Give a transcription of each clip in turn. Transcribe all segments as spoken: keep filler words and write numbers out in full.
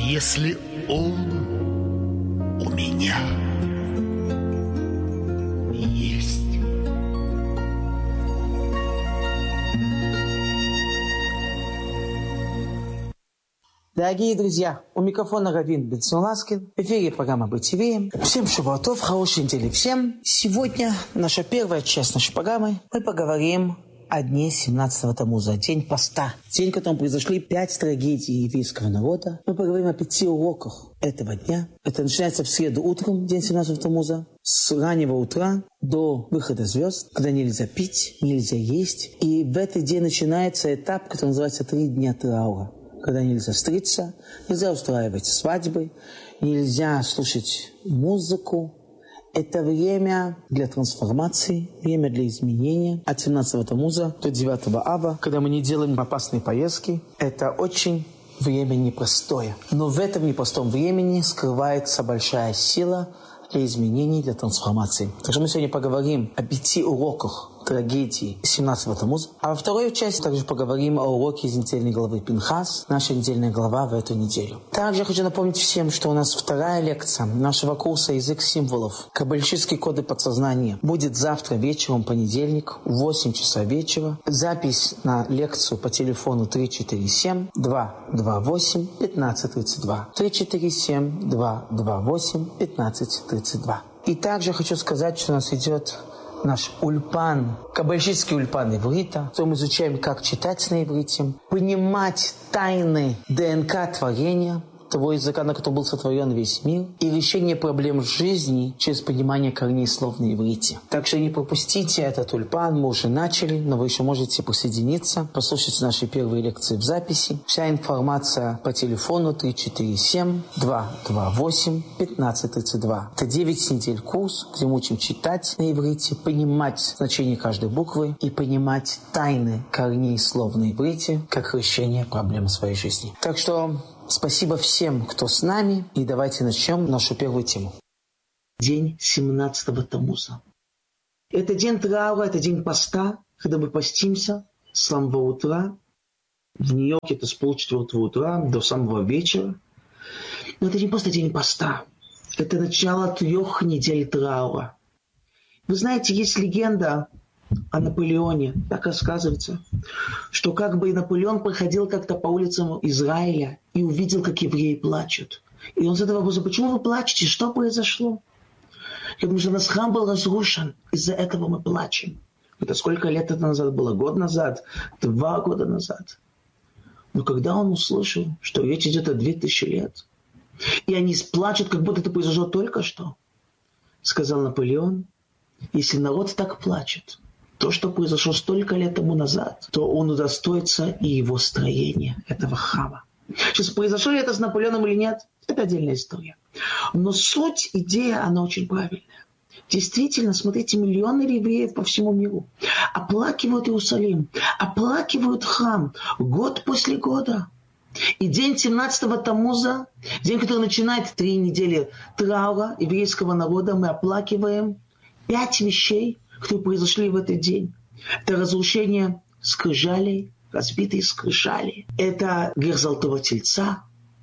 если он у меня есть. Дорогие друзья, у микрофона Равин Бенсон Ласкин. В эфире программа «Быть евреем». Всем шавуатов, хорошей недели всем. Сегодня наша первая часть нашей программы. Мы поговорим о дне семнадцатого Тамуза, день поста. День, в котором произошли пять трагедий еврейского народа. Мы поговорим о пяти уроках этого дня. Это начинается в среду утром, день семнадцатого Тамуза. С раннего утра до выхода звезд, когда нельзя пить, нельзя есть. И в этот день начинается этап, который называется «Три дня траура». Когда нельзя встретиться, нельзя устраивать свадьбы, нельзя слушать музыку. Это время для трансформации, время для изменения. От семнадцатого Тамуза до девятого Ава, когда мы не делаем опасные поездки, это очень время непростое. Но в этом непростом времени скрывается большая сила для изменений, для трансформации. Также мы сегодня поговорим о пяти уроках трагедии семнадцатого Тамуза. А во второй части также поговорим о уроке из недельной главы Пинхас, наша недельная глава в эту неделю. Также хочу напомнить всем, что у нас вторая лекция нашего курса «Язык символов. Каббалистические коды подсознания» будет завтра вечером, понедельник, в восемь часов вечера. Запись на лекцию по телефону три четыре семь два два восемь пятнадцать тридцать два. три четыре семь два два восемь пятнадцать тридцать два. И также хочу сказать, что у нас идет наш ульпан, каббалистический ульпан иврита, то мы изучаем, как читать на иврите, понимать тайны ДНК творения, того языка, на котором был сотворен весь мир, и решение проблем жизни через понимание корней слов на иврите. Так что не пропустите этот ульпан, мы уже начали, но вы еще можете присоединиться, послушать наши первые лекции в записи. Вся информация по телефону три четыре семь два два восемь пятнадцать тридцать два. Это девять недель курс, где мы учим читать на иврите, понимать значение каждой буквы и понимать тайны корней слов на иврите, как решение проблем своей жизни. Так что спасибо всем, кто с нами, и давайте начнем нашу первую тему. День семнадцатого Тамуза. Это день траура, это день поста, когда мы постимся с самого утра. В Нью-Йорке это с полчетвертого утра до самого вечера. Но это не просто день поста. Это начало трех недель траура. Вы знаете, есть легенда о Наполеоне. Так рассказывается, что как бы Наполеон проходил как-то по улицам Израиля и увидел, как евреи плачут. И он задал вопрос: почему вы плачете? Что произошло? Потому что наш храм был разрушен. Из-за этого мы плачем. Это сколько лет это назад было? Год назад? Два года назад? Но когда он услышал, что речь идет о две тысячи лет, и они плачут, как будто это произошло только что, сказал Наполеон: если народ так плачет, то, что произошло столько лет тому назад, то он удостоится и его строения, этого храма. Сейчас, произошло ли это с Наполеоном или нет, это отдельная история. Но суть, идея, она очень правильная. Действительно, смотрите, миллионы евреев по всему миру оплакивают Иерусалим, оплакивают храм год после года. И день семнадцатого Тамуза, день, который начинает три недели траура еврейского народа, мы оплакиваем пять вещей, которые произошли в этот день. Это разрушение скрижалей, разбитые скрижали. Это грех золотого тельца.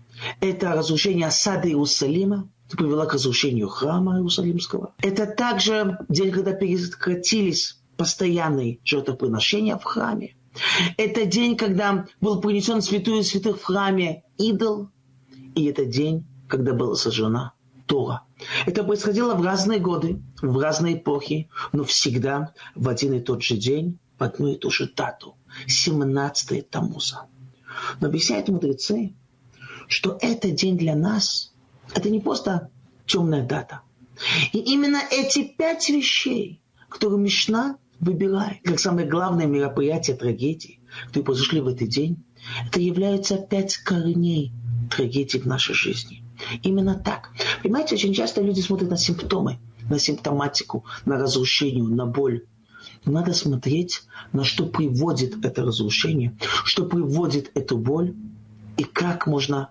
Это разрушение осады Иерусалима, что привело к разрушению храма Иерусалимского. Это также день, когда прекратились постоянные жертвоприношения в храме. Это день, когда был принесен святую святых в храме идол. И это день, когда была сожжена Тора. Это происходило в разные годы, в разные эпохи, но всегда в один и тот же день, в одну и ту же дату. семнадцатого Тамуза. Но объясняют мудрецы, что этот день для нас, это не просто темная дата. И именно эти пять вещей, которые Мишна выбирает как самое главное мероприятие трагедии, которые произошли в этот день, это являются пять корней трагедии в нашей жизни. Именно так. Понимаете, очень часто люди смотрят на симптомы, на симптоматику, на разрушение, на боль. Но надо смотреть, на что приводит это разрушение, что приводит эту боль и как можно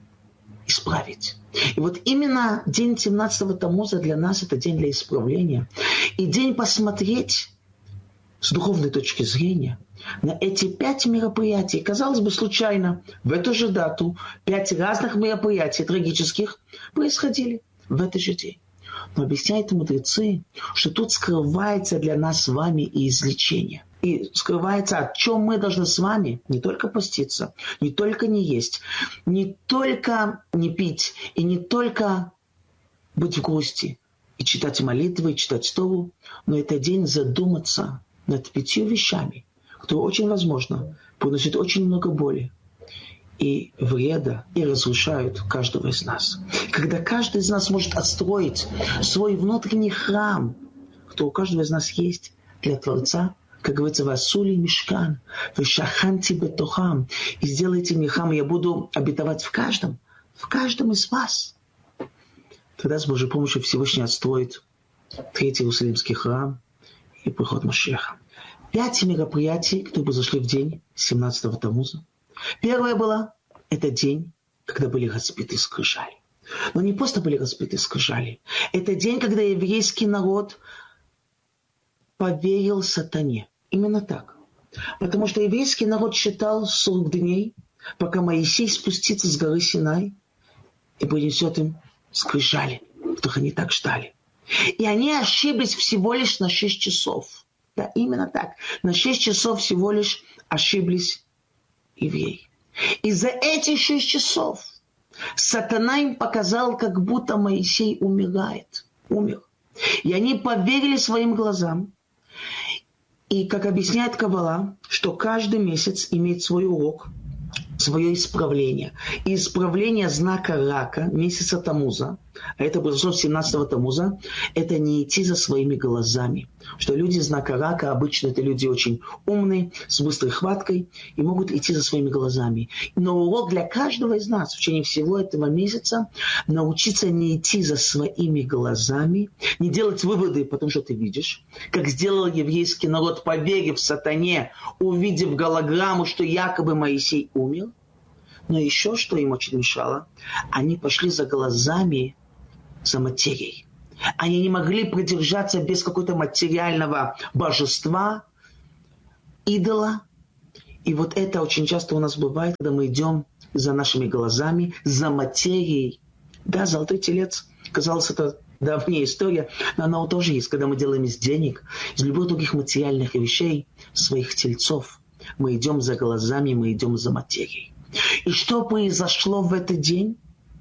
исправить. И вот именно день семнадцатого Тамуза для нас это день для исправления. И день посмотреть с духовной точки зрения, на эти пять мероприятий, казалось бы, случайно, в эту же дату, пять разных мероприятий трагических происходили в этот же день. Но объясняют мудрецы, что тут скрывается для нас с вами и излечение. И скрывается, о чем мы должны с вами не только поститься, не только не есть, не только не пить, и не только быть в грусти, и читать молитвы, и читать Тору, но это день задуматься над пятью вещами, которые очень возможно приносят очень много боли и вреда, и разрушают каждого из нас. Когда каждый из нас может отстроить свой внутренний храм, кто у каждого из нас есть для Творца, как говорится, «Васули мишкан, вешаханти бетохам», и сделайте мне храм, и я буду обетовать в каждом, в каждом из вас. Тогда с Божьей помощью Всевышний отстроит Третий Иерусалимский храм и приход Машиаха. Пять мероприятий, которые произошли в день семнадцатого Тамуза. Первое было, это день, когда были разбиты скрижали. Но не просто были разбиты скрижали. Это день, когда еврейский народ поверил сатане. Именно так. Потому что еврейский народ считал сорок дней, пока Моисей спустится с горы Синай и принесет им скрижали, которых они так ждали. И они ошиблись всего лишь на шесть часов. Да, именно так. На шесть часов всего лишь ошиблись евреи. И за эти шесть часов сатана им показал, как будто Моисей умирает. Умер. И они поверили своим глазам. И, как объясняет Каббала, что каждый месяц имеет свой урок, свое исправление. И исправление знака рака месяца Тамуза, а это произошло семнадцатого Тамуза, это не идти за своими глазами. Что люди знака рака, обычно это люди очень умные, с быстрой хваткой, и могут идти за своими глазами. Но урок для каждого из нас в течение всего этого месяца научиться не идти за своими глазами, не делать выводы, потому что ты видишь, как сделал еврейский народ, поверив сатане, увидев голограмму, что якобы Моисей умер. Но еще что им очень мешало, они пошли за глазами, за материей. Они не могли продержаться без какого-то материального божества, идола. И вот это очень часто у нас бывает, когда мы идем за нашими глазами, за материей. Да, золотой телец, казалось, это давняя история, но она тоже есть, когда мы делаем из денег, из любых других материальных вещей, своих тельцов. Мы идем за глазами, мы идем за материей. И что произошло в этот день?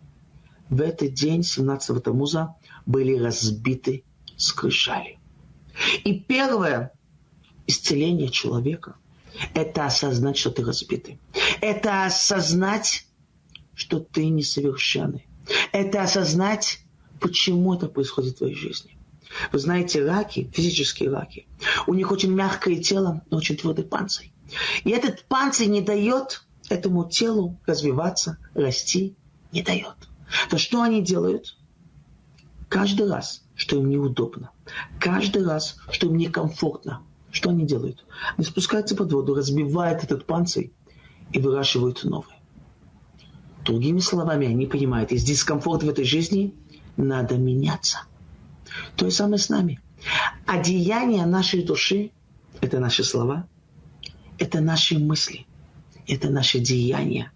В этот день, семнадцатого Тамуза, были разбиты скрижали. И первое исцеление человека – это осознать, что ты разбитый. Это осознать, что ты несовершенный. Это осознать, почему это происходит в твоей жизни. Вы знаете, раки, физические раки, у них очень мягкое тело, но очень твердый панцирь. И этот панцирь не дает этому телу развиваться, расти, не дает. То что они делают? Каждый раз, что им неудобно, каждый раз, что им некомфортно, что они делают? Они спускаются под воду, разбивают этот панцирь и выращивают новый. Другими словами, они понимают, из дискомфорта в этой жизни надо меняться. То же самое с нами. Одеяние нашей души – это наши слова, это наши мысли, это наши деяния.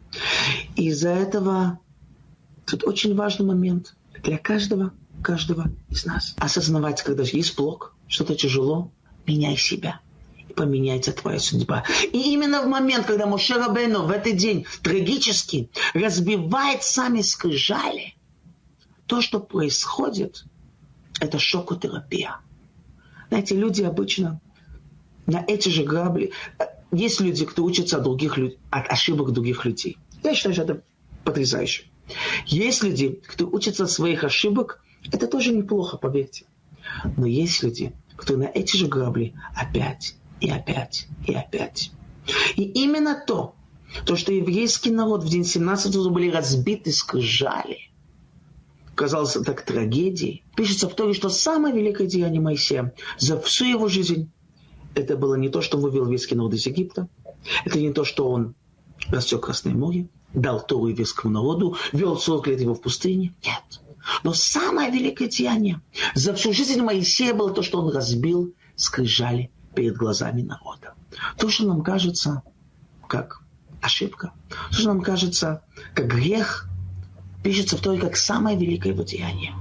И из-за этого тут очень важный момент для каждого, каждого из нас. Осознавать, когда есть блок, что-то тяжело, меняй себя. И поменяется твоя судьба. И именно в момент, когда Моше Рабейну в этот день трагически разбивает сами скрижали, то, что происходит, это шокотерапия. Знаете, люди обычно на эти же грабли... Есть люди, кто учатся от, других, от ошибок других людей. Я считаю, что это потрясающе. Есть люди, кто учатся от своих ошибок. Это тоже неплохо, поверьте. Но есть люди, кто на эти же грабли опять и опять и опять. И именно то, то что еврейский народ в день семнадцатого были разбиты скрижали, казалось так трагедией. Пишется в Торе, что самое великое деяние Моисея за всю его жизнь это было не то, что он вывел еврейский народ из Египта. Это не то, что он рассек Красное море, дал Тору еврейскому народу, вел сорок лет его в пустыне. Нет. Но самое великое деяние за всю жизнь Моисея было то, что он разбил скрижали перед глазами народа. То, что нам кажется как ошибка, то, что нам кажется как грех, пишется в Торе как самое великое его деяние.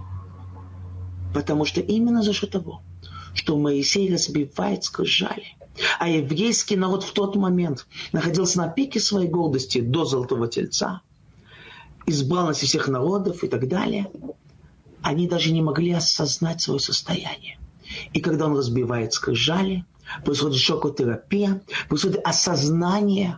Потому что именно за счет того, что Моисей разбивает скрижали, а еврейский народ в тот момент находился на пике своей гордости до Золотого Тельца, избранности всех народов и так далее, они даже не могли осознать свое состояние. И когда он разбивает скрижали, происходит шокотерапия, происходит осознание.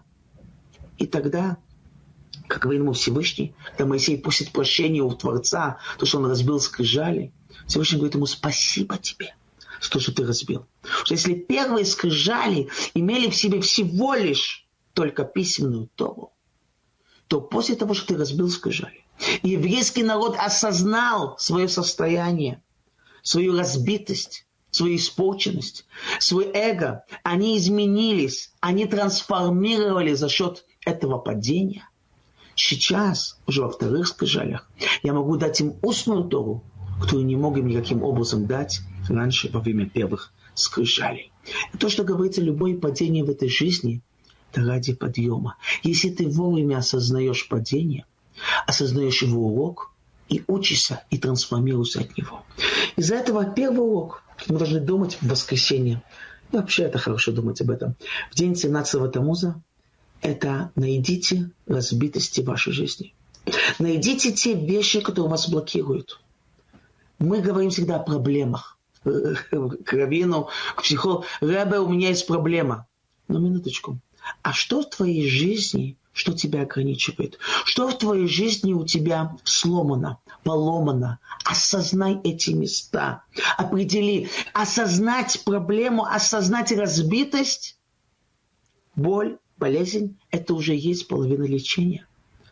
И тогда, как говорит ему Всевышний, когда Моисей просит прощения у Творца, то, что он разбил скрижали, Всевышний говорит ему: спасибо тебе за то, что ты разбил. Потому что если первые скрижали имели в себе всего лишь только письменную Тору, то после того, что ты разбил скрижали, и еврейский народ осознал свое состояние, свою разбитость, свою испорченность, свое эго, они изменились, они трансформировали за счет этого падения. Сейчас, уже во вторых скрижалях, я могу дать им устную Тору, которую не мог им никаким образом дать раньше во время первых скрижалей. И то, что говорится, любое падение в этой жизни, это ради подъема. Если ты вовремя осознаешь падение, осознаешь его урок, и учишься, и трансформируешься от него. Из-за этого первый урок мы должны думать в воскресенье. И вообще это хорошо думать об этом. В день семнадцатого Тамуза это найдите разбитости в вашей жизни. Найдите те вещи, которые вас блокируют. Мы говорим всегда о проблемах. К раввину, к психологу: Ребе, у меня есть проблема. Но минуточку. А что в твоей жизни, что тебя ограничивает? Что в твоей жизни у тебя сломано, поломано? Осознай эти места. Определи. Осознать проблему, осознать разбитость, боль, болезнь – это уже есть половина лечения.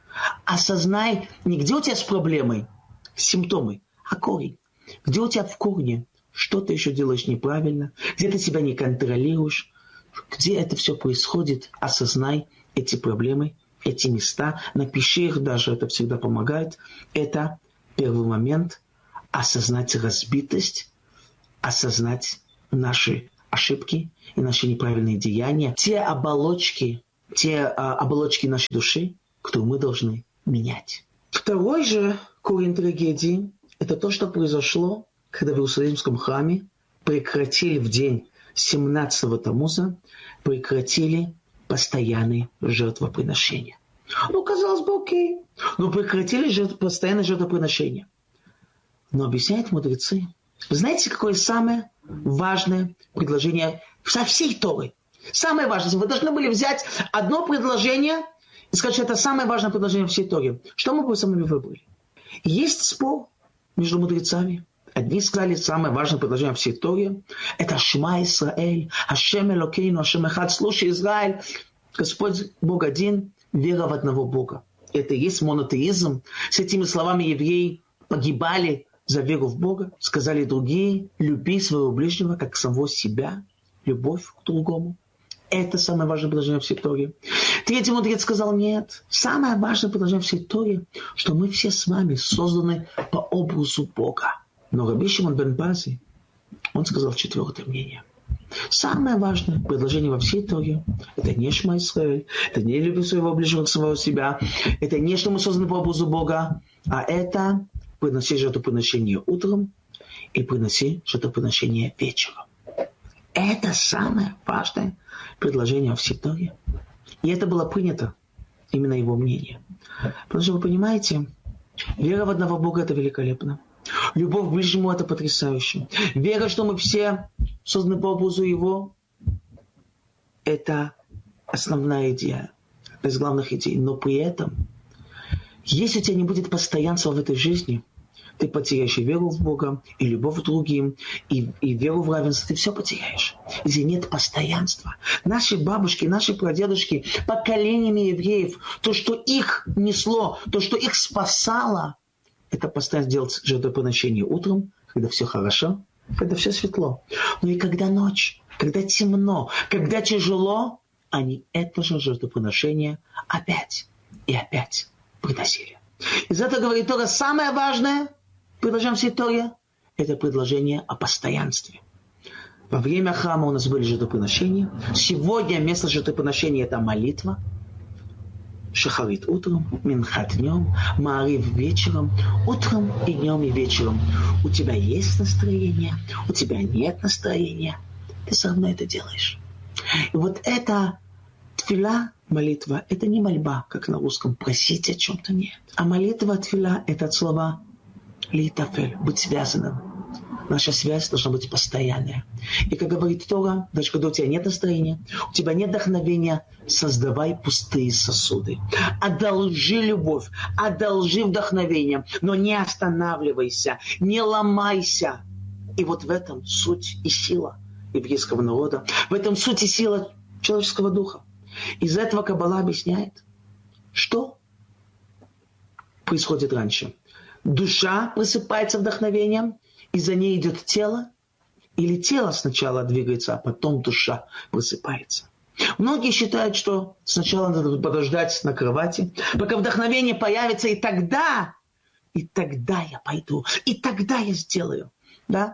Осознай, не где у тебя с проблемой, симптомы, а корень. Где у тебя в корне, что ты еще делаешь неправильно, где ты себя не контролируешь, где это все происходит, осознай эти проблемы, эти места, напиши их даже, это всегда помогает. Это первый момент – осознать разбитость, осознать наши ошибки и наши неправильные деяния, те оболочки, те а, оболочки нашей души, которые мы должны менять. Второй же корень трагедии – это то, что произошло, когда в Иерусалимском храме прекратили в день семнадцатого Тамуза, прекратили постоянные жертвоприношения. Ну, казалось бы, окей. Но прекратили жертв, постоянные жертвоприношения. Но объясняют мудрецы. Вы знаете, какое самое важное предложение со всей Торы? Самое важное. Вы должны были взять одно предложение и сказать, что это самое важное предложение всей Торе. Что мы бы сами выбрали? Есть спор между мудрецами. Одни сказали, самое важное предложение всей Торе – это Шма Исраэль, Ашем Элокейну, Ашем Эхад. Слушай, Израиль, Господь Бог один, вера в одного Бога. Это и есть монотеизм. С этими словами евреи погибали за веру в Бога. Сказали другие, люби своего ближнего, как самого себя. Любовь к другому. Это самое важное предложение всей Торе. Третий мудрец сказал, нет. Самое важное предложение всей Торе, что мы все с вами созданы по образу Бога. Но Раби Шимон бен Пази, он сказал четвертое мнение. Самое важное предложение во всей Торе – это не Шма Исраэль, это не люби своего ближнего, самого себя, это не, что мы созданы по образу Бога, а это приноси жертвоприношение утром и приноси жертвоприношение вечером. Это самое важное предложение во всей Торе. И это было принято, именно его мнение. Потому что вы понимаете, вера в одного Бога – это великолепно. Любовь к ближнему – это потрясающе. Вера, что мы все созданы по образу Его – это основная идея, из главных идей. Но при этом, если у тебя не будет постоянства в этой жизни, ты потеряешь и веру в Бога, и любовь к другим, и, и веру в равенство, ты все потеряешь. Если нет постоянства. Наши бабушки, наши прадедушки, поколениями евреев, то, что их несло, то, что их спасало, это постоянно делать жертвоприношение утром, когда все хорошо, когда все светло. Но и когда ночь, когда темно, когда тяжело, они это же жертвоприношение опять и опять приносили. Из этого говорит Тора, самое важное предложение всей Торе – это предложение о постоянстве. Во время храма у нас были жертвоприношения. Сегодня место жертвоприношения – это молитва. Шахарит утром, Минхат днем, Маарив вечером, утром и днем и вечером. У тебя есть настроение, у тебя нет настроения, ты все равно это делаешь. И вот эта тфила, молитва, это не мольба, как на русском, просить о чем-то, нет. А молитва, тфила, это от слова литафель, быть связанным. Наша связь должна быть постоянная. И как говорит Тора, даже когда у тебя нет настроения, у тебя нет вдохновения, создавай пустые сосуды. Одолжи любовь, одолжи вдохновение, но не останавливайся, не ломайся. И вот в этом суть и сила еврейского народа, в этом суть и сила человеческого духа. Из этого Каббала объясняет, что происходит раньше. Душа просыпается вдохновением, и за ней идет тело, или тело сначала двигается, а потом душа просыпается. Многие считают, что сначала надо подождать на кровати, пока вдохновение появится, и тогда, и тогда я пойду, и тогда я сделаю. Да?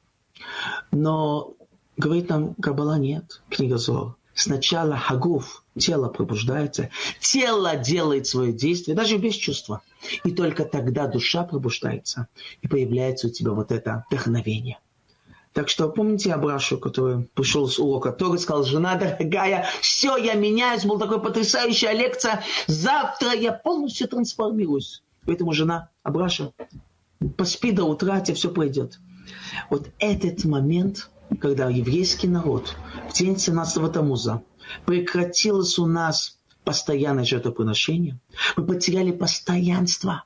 Но, говорит нам Каббала, нет, книга Зоар. Сначала хагуф, тело пробуждается, тело делает свое действие, даже без чувства. И только тогда душа пробуждается, и появляется у тебя вот это вдохновение. Так что помните Абрашу, который пришел с урока Торы, сказал: жена дорогая, все, я меняюсь, была такая потрясающая лекция, завтра я полностью трансформируюсь. Поэтому жена Абраша, поспи до утра, тебе все пройдет. Вот этот момент, когда еврейский народ в день семнадцатого Тамуза прекратилось у нас постоянное жертвоприношение, мы потеряли постоянство.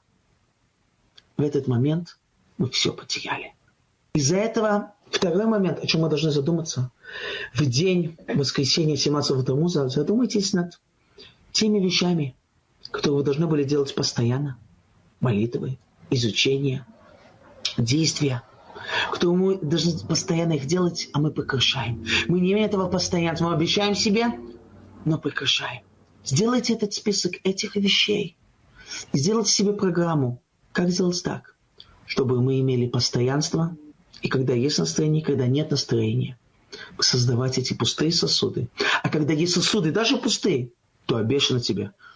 В этот момент мы все потеряли. Из-за этого второй момент, о чем мы должны задуматься, в день воскресенья семнадцатого Тамуза, задумайтесь над теми вещами, которые вы должны были делать постоянно. Молитвы, изучение, действия, которые мы должны постоянно их делать, а мы прекращаем. Мы не имеем этого постоянства, мы обещаем себе, но прекращаем. Сделайте этот список этих вещей. Сделайте себе программу, как сделать так, чтобы мы имели постоянство, и когда есть настроение, и когда нет настроения, создавать эти пустые сосуды. А когда есть сосуды, даже пустые, то обещано тебе,